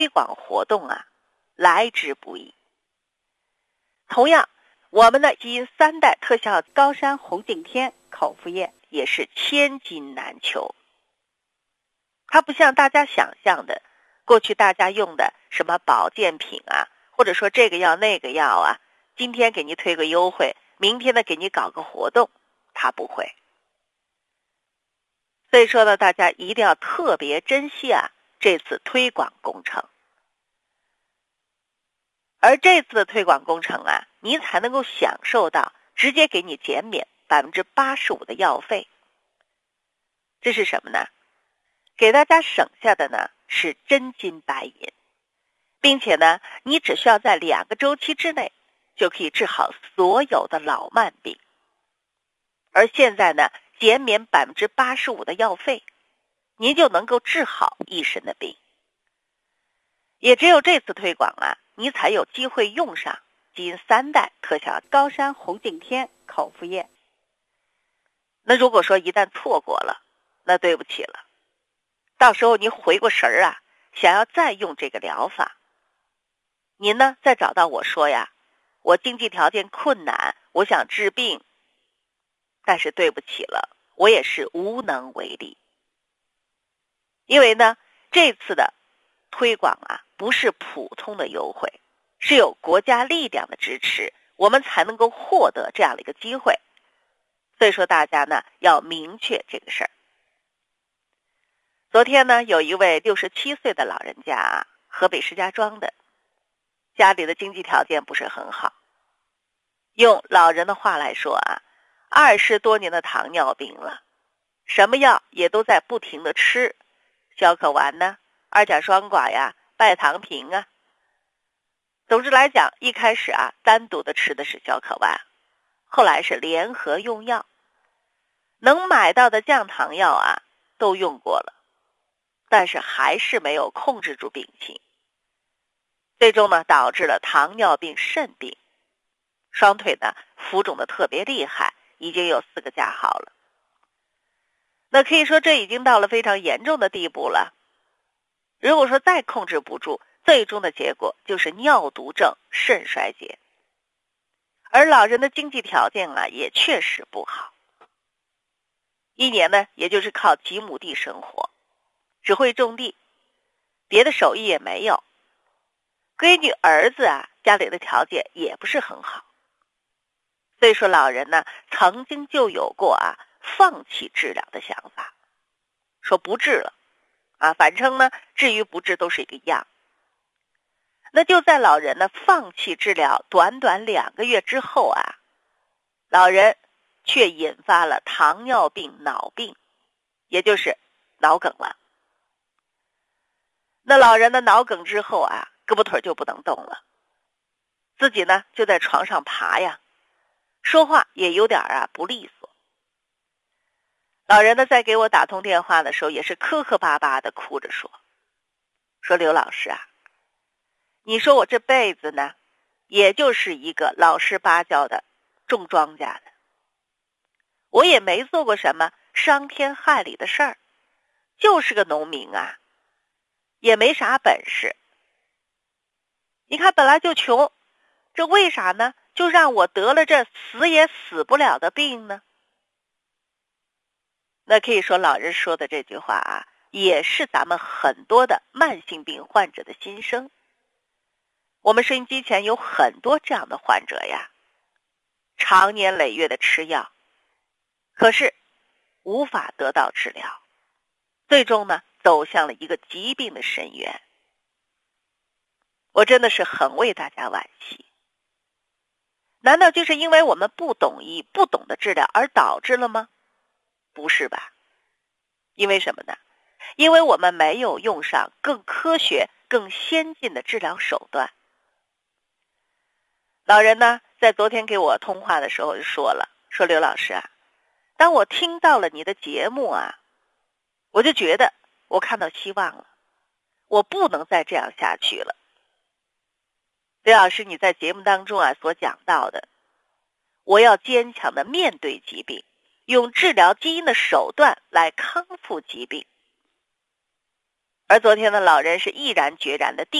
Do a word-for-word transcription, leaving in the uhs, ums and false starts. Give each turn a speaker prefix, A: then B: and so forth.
A: 推广活动啊，来之不易。同样，我们的基因三代特效高山红景天口服液也是千金难求。它不像大家想象的，过去大家用的什么保健品啊，或者说这个药那个药啊，今天给你推个优惠，明天呢给你搞个活动，它不会。所以说呢，大家一定要特别珍惜啊这次推广工程。而这次的推广工程啊，你才能够享受到直接给你减免 百分之八十五 的药费。这是什么呢？给大家省下的呢是真金白银，并且呢，你只需要在两个周期之内就可以治好所有的老慢病。而现在呢，减免 百分之八十五 的药费，您就能够治好一身的病。也只有这次推广啊，你才有机会用上基因三代特效高山红景天口服液。那如果说一旦错过了，那对不起了，到时候你回过神儿啊，想要再用这个疗法，您呢再找到我说呀，我经济条件困难，我想治病，但是对不起了，我也是无能为力。因为呢，这次的推广啊，不是普通的优惠，是有国家力量的支持，我们才能够获得这样的一个机会。所以说大家呢要明确这个事儿。昨天呢，有一位六十七岁的老人家啊，河北石家庄的，家里的经济条件不是很好。用老人的话来说啊，二十多年的糖尿病了，什么药也都在不停的吃，消可丸呢，二甲双胍呀，拜糖平啊。总之来讲，一开始啊，单独的吃的是消可丸，后来是联合用药，能买到的降糖药啊，都用过了。但是还是没有控制住病情，最终呢导致了糖尿病肾病，双腿呢浮肿的特别厉害，已经有四个加号了。那可以说这已经到了非常严重的地步了。如果说再控制不住，最终的结果就是尿毒症肾衰竭。而老人的经济条件啊也确实不好，一年呢也就是靠几亩地生活，只会种地，别的手艺也没有。闺女儿子啊，家里的条件也不是很好。所以说老人呢，曾经就有过啊放弃治疗的想法，说不治了啊，反正呢治与不治都是一个样。那就在老人呢放弃治疗短短两个月之后啊，老人却引发了糖尿病脑病，也就是脑梗了。那老人的脑梗之后啊，胳膊腿就不能动了，自己呢就在床上爬呀，说话也有点啊不利索。老人呢在给我打通电话的时候也是磕磕巴巴的哭着说，说刘老师啊，你说我这辈子呢，也就是一个老实巴交的种庄稼的，我也没做过什么伤天害理的事儿，就是个农民啊，也没啥本事。你看本来就穷，这为啥呢？就让我得了这死也死不了的病呢？那可以说老人说的这句话啊，也是咱们很多的慢性病患者的心声。我们收音机前有很多这样的患者呀，长年累月的吃药，可是无法得到治疗，最终呢走向了一个疾病的深渊。我真的是很为大家惋惜。难道就是因为我们不懂医、不懂得治疗而导致了吗？不是吧？因为什么呢？因为我们没有用上更科学、更先进的治疗手段。老人呢，在昨天给我通话的时候就说了，说刘老师啊，当我听到了你的节目啊，我就觉得我看到希望了，我不能再这样下去了。刘老师，你在节目当中啊所讲到的，我要坚强的面对疾病，用治疗基因的手段来康复疾病。 而昨天的老人是毅然决然地